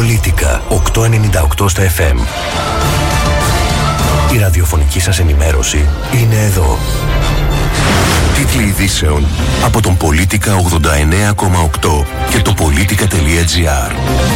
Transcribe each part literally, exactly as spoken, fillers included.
Πολίτικα οκτακόσια ενενήντα οκτώ στα εφ εμ. Η ραδιοφωνική σας ενημέρωση είναι εδώ. Τίτλοι ειδήσεων από τον Πολίτικα ογδόντα εννέα κόμμα οκτώ και το πολίτικα τελεία τζι άρ.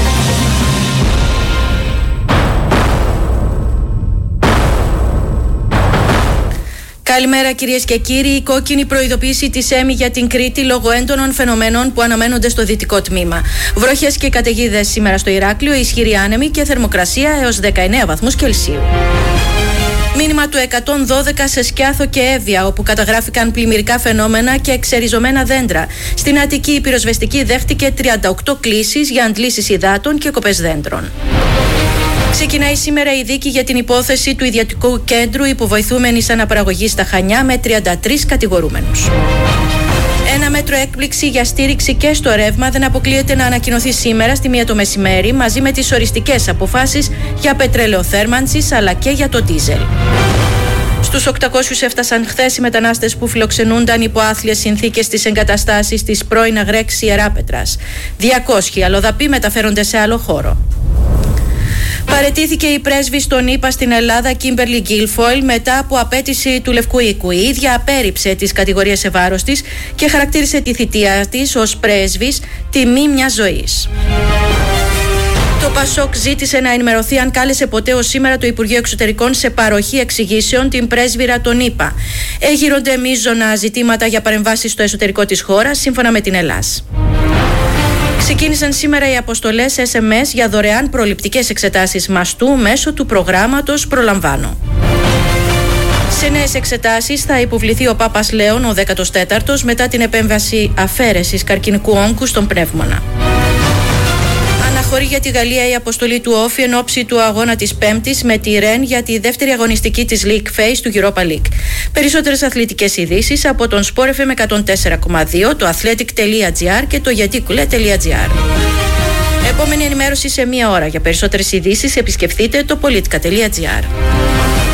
Καλημέρα κυρίες και κύριοι. Η κόκκινη προειδοποίηση της ΕΜΗ για την Κρήτη λόγω έντονων φαινομένων που αναμένονται στο δυτικό τμήμα. Βροχές και καταιγίδες σήμερα στο Ηράκλειο, ισχυρή άνεμη και θερμοκρασία έως δεκαεννέα βαθμούς Κελσίου. Μήνυμα του εκατόν δώδεκα σε Σκιάθο και Εύβοια, όπου καταγράφηκαν πλημμυρικά φαινόμενα και εξεριζωμένα δέντρα. Στην Αττική η πυροσβεστική δέχτηκε τριάντα οκτώ κλήσεις για αντλήσεις υδάτων και κοπές δέντρων. Ξεκινάει σήμερα η δίκη για την υπόθεση του ιδιωτικού κέντρου υποβοηθούμενης αναπαραγωγής στα Χανιά με τριάντα τρεις κατηγορούμενους. Ένα μέτρο έκπληξη για στήριξη και στο ρεύμα δεν αποκλείεται να ανακοινωθεί σήμερα στη μία το μεσημέρι, μαζί με τις οριστικές αποφάσεις για πετρελαιοθέρμανσης αλλά και για το ντίζελ. Στους οκτακόσιους έφτασαν χθες οι μετανάστες που φιλοξενούνταν υπό άθλιες συνθήκες στις εγκαταστάσεις της πρώην Αγρέξ Ιεράπετρας. διακόσιοι αλλοδαποί μεταφέρονται σε άλλο χώρο. Παραιτήθηκε η πρέσβης των ΗΠΑ στην Ελλάδα, Κίμπερλι Γκίλφοιλ, μετά από απέτηση του Λευκού Οίκου. Η ίδια απέρριψε τις κατηγορίες σε βάρος της και χαρακτήρισε τη θητεία της ως πρέσβης τιμή μιας ζωής. Το Πασόκ ζήτησε να ενημερωθεί αν κάλεσε ποτέ ως σήμερα το Υπουργείο Εξωτερικών σε παροχή εξηγήσεων την πρέσβυρα των ΗΠΑ. Έγειρονται μείζωνα ζητήματα για παρεμβάσεις στο εσωτερικό της χώρας, σύμφωνα με την Ελλάς. Ξεκίνησαν σήμερα οι αποστολές ες εμ ες για δωρεάν προληπτικές εξετάσεις μαστού μέσω του προγράμματος Προλαμβάνω. Σε νέες εξετάσεις θα υποβληθεί ο Πάπας Λέων, ο δέκατος τέταρτος, μετά την επέμβαση αφαίρεσης καρκινικού όγκου στον πνεύμονα. Αναχωρεί για τη Γαλλία η αποστολή του Όφη εν ώψη του αγώνα της Πέμπτης με τη Ρεν για τη δεύτερη αγωνιστική της League Phase του Europa League. Περισσότερες αθλητικές ειδήσεις από τον Sport εφ εμ εκατόν τέσσερα κόμμα δύο, το athletic τελεία τζι άρ και το γιατικουλέ τελεία τζι άρ. Επόμενη ενημέρωση σε μία ώρα. Για περισσότερες ειδήσεις επισκεφτείτε το πολιτικά τελεία τζι άρ.